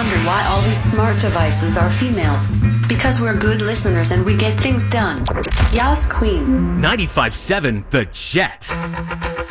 wonder why all these smart devices are female. Because we're good listeners and we get things done. Yas Queen. 95.7 The Jet.